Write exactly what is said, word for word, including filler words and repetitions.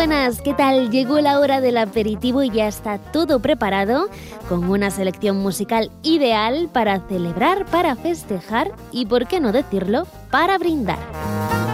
buenas, ¿qué tal? Llegó la hora del aperitivo y ya está todo preparado con una selección musical ideal para celebrar, para festejar y, por qué no decirlo, para brindar.